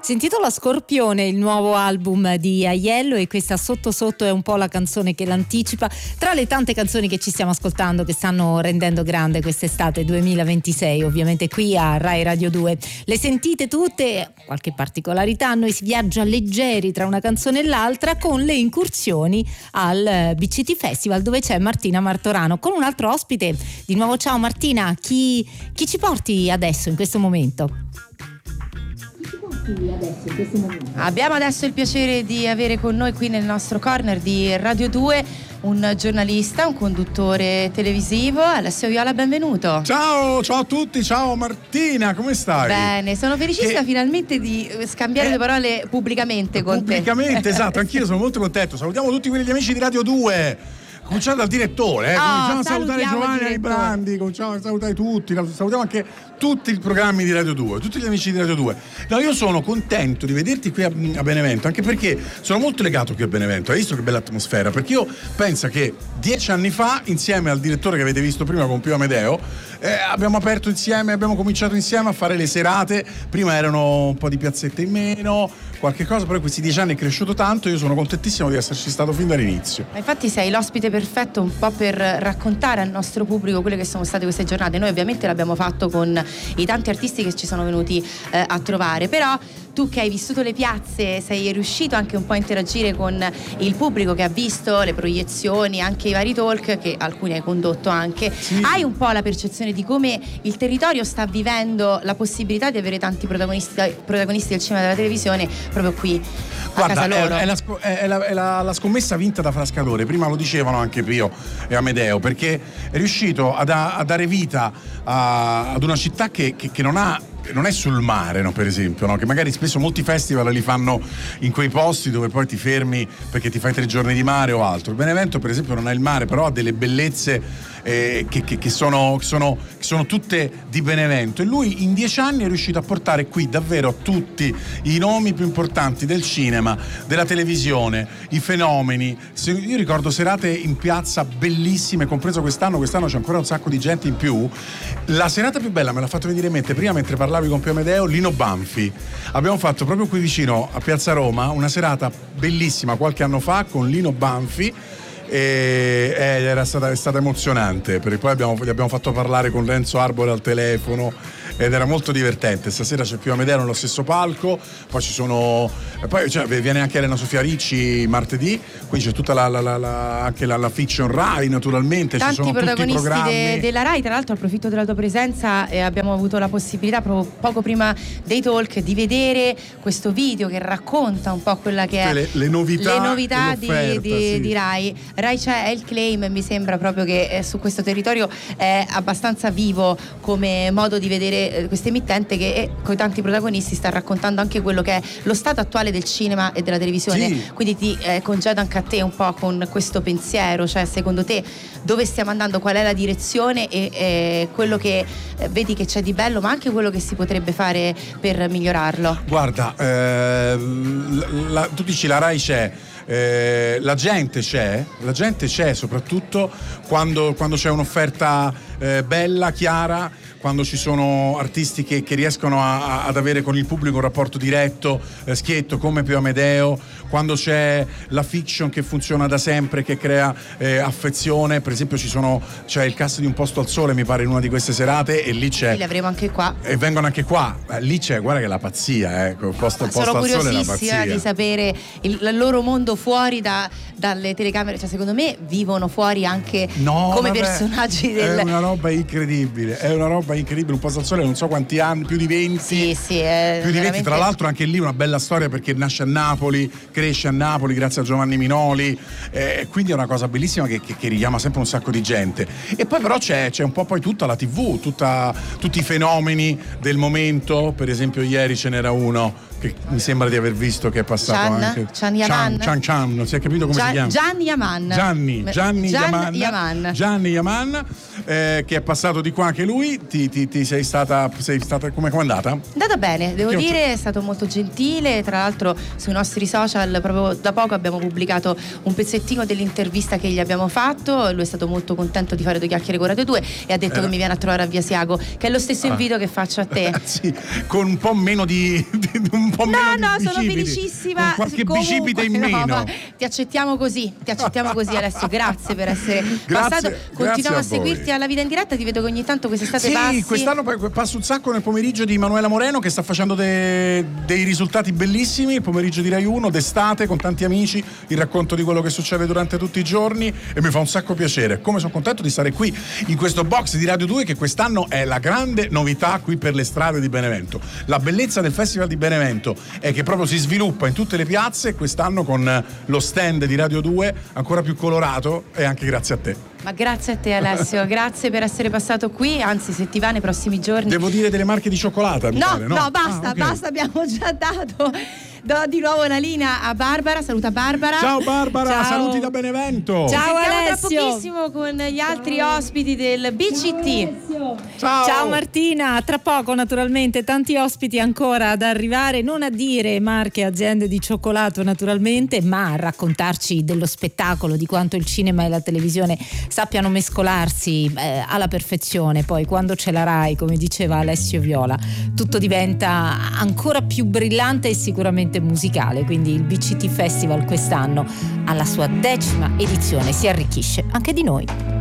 Si intitola Scorpione, il nuovo album di Aiello, e questa Sotto Sotto è un po' la canzone che l'anticipa tra le tante canzoni che ci stiamo ascoltando, che stanno rendendo grande quest'estate 2026, ovviamente qui a Rai Radio 2. Le sentite tutte, qualche particolarità, noi si viaggia leggeri tra una canzone e l'altra con le incursioni al BCT Festival, dove c'è Martina Martorano con un altro ospite. Di nuovo ciao Martina, chi ci porti adesso in questo momento? Abbiamo adesso il piacere di avere con noi qui nel nostro corner di Radio 2 un giornalista, un conduttore televisivo, Alessio Viola, benvenuto. Ciao a tutti, ciao Martina, come stai? Bene, sono felicissima finalmente di scambiare le parole pubblicamente con te. Pubblicamente, esatto, anch'io sono molto contento. Salutiamo tutti quegli amici di Radio 2. Cominciamo dal direttore, cominciamo a salutare Giovanni Aibrandi, cominciamo a salutare tutti, salutiamo anche tutti i programmi di Radio 2, tutti gli amici di Radio 2. No, io sono contento di vederti qui a Benevento, anche perché sono molto legato qui a Benevento. Hai visto che bella atmosfera? Perché io penso che 10 anni fa, insieme al direttore che avete visto prima con Pio Amedeo, abbiamo aperto insieme, abbiamo cominciato insieme a fare le serate. Prima erano un po' di piazzette in meno, qualche cosa, però questi 10 anni è cresciuto tanto. Io sono contentissimo di esserci stato fin dall'inizio. Ma infatti sei l'ospite perfetto un po' per raccontare al nostro pubblico quelle che sono state queste giornate. Noi ovviamente l'abbiamo fatto con i tanti artisti che ci sono venuti a trovare, però tu che hai vissuto le piazze sei riuscito anche un po' a interagire con il pubblico che ha visto le proiezioni, anche i vari talk che alcuni hai condotto anche. Sì. Hai un po' la percezione di come il territorio sta vivendo la possibilità di avere tanti protagonisti del cinema e della televisione proprio qui a casa loro? È la scommessa vinta da Frascatore. Prima lo dicevano anche Pio e Amedeo, perché è riuscito a dare vita ad una città che non è sul mare, no, per esempio, no? Che magari spesso molti festival li fanno in quei posti dove poi ti fermi perché ti fai 3 giorni di mare o altro. Il Benevento per esempio non ha il mare, però ha delle bellezze che sono tutte di Benevento, e lui in 10 anni è riuscito a portare qui davvero tutti i nomi più importanti del cinema, della televisione, i fenomeni. Io ricordo serate in piazza bellissime, compreso quest'anno c'è ancora un sacco di gente in più. La serata più bella me l'ha fatto venire in mente prima, mentre parlavi con Pio Amedeo, Lino Banfi. Abbiamo fatto proprio qui vicino a Piazza Roma una serata bellissima qualche anno fa con Lino Banfi, è stata emozionante, perché poi gli abbiamo fatto parlare con Renzo Arbore al telefono ed era molto divertente. Stasera c'è Pio Amedeo nello stesso palco, poi viene anche Elena Sofia Ricci martedì, quindi c'è tutta anche la fiction Rai, naturalmente. Tanti ci sono protagonisti tutti i programmi della Rai. Tra l'altro approfitto della tua presenza e abbiamo avuto la possibilità proprio poco prima dei talk di vedere questo video che racconta un po' quella che è le novità di Rai. Rai c'è, è il claim, mi sembra proprio che su questo territorio è abbastanza vivo come modo di vedere questa emittente che con tanti protagonisti sta raccontando anche quello che è lo stato attuale del cinema e della televisione. Sì. Quindi ti congedo anche a te un po' con questo pensiero, cioè secondo te dove stiamo andando, qual è la direzione e quello che vedi che c'è di bello, ma anche quello che si potrebbe fare per migliorarlo. Guarda, tu dici la Rai c'è, la gente c'è soprattutto quando c'è un'offerta bella, chiara, quando ci sono artisti che riescono ad avere con il pubblico un rapporto diretto, schietto, come Pio Amedeo, quando c'è la fiction che funziona da sempre, che crea affezione. Per esempio c'è il cast di Un posto al sole, mi pare, in una di queste serate, e lì c'è, li avremo anche qua, e vengono anche qua, lì c'è, guarda che è la pazzia, posto al sole è la pazzia. Sono curiosissima di sapere il loro mondo fuori dalle telecamere, cioè secondo me vivono fuori anche personaggi è una roba incredibile, Un posto al sole non so quanti anni, più di 20. Sì, più di 20, tra l'altro anche lì una bella storia, perché nasce a Napoli, cresce a Napoli grazie a Giovanni Minoli, quindi è una cosa bellissima che richiama sempre un sacco di gente. E poi però c'è un po' poi tutta la TV, tutti i fenomeni del momento. Per esempio ieri ce n'era uno che mi sembra di aver visto, che è passato anche Chan Yaman, non si è capito come si chiama. Gianni Yaman, che è passato di qua anche lui. Ti sei stata come è andata? È andata bene, devo dire, è stato molto gentile. Tra l'altro sui nostri social proprio da poco abbiamo pubblicato un pezzettino dell'intervista che gli abbiamo fatto. Lui è stato molto contento di fare 2 chiacchiere con Radio 2 e ha detto che mi viene a trovare a Via Siago, che è lo stesso invito che faccio a te. Sì, con un po' meno di un po' meno di sono bicipiti, felicissima. con qualche bicipite in meno. Ma ti accettiamo così Alessio, grazie per essere passato. Continuiamo a seguirti alla Vita in Diretta, ti vedo che ogni tanto quest'estate passi. Sì, quest'anno passo un sacco nel pomeriggio di Manuela Moreno, che sta facendo dei risultati bellissimi, il pomeriggio di Rai 1 d'estate con tanti amici, il racconto di quello che succede durante tutti i giorni, e mi fa un sacco piacere. Come sono contento di stare qui in questo box di Radio 2, che quest'anno è la grande novità qui per le strade di Benevento. La bellezza del Festival di Benevento è che proprio si sviluppa in tutte le piazze, e quest'anno con lo stand di Radio 2 ancora più colorato, e anche grazie a te. Ma grazie a te Alessio, grazie per essere passato qui, anzi se ti va nei prossimi giorni. Devo dire delle marche di cioccolata, mi pare, no? No, basta, okay. Basta, abbiamo già dato. Do di nuovo la linea a Barbara, saluta Barbara. Ciao Barbara, ciao. Saluti da Benevento. Ciao Alessio. Tra pochissimo con gli altri ospiti del BCT. Ciao Martina, tra poco naturalmente tanti ospiti ancora ad arrivare, non a dire marche e aziende di cioccolato naturalmente, ma a raccontarci dello spettacolo, di quanto il cinema e la televisione sappiano mescolarsi alla perfezione. Poi quando c'è la Rai, come diceva Alessio Viola, tutto diventa ancora più brillante e sicuramente musicale, quindi il BCT Festival quest'anno alla sua 10ª edizione si arricchisce anche di noi.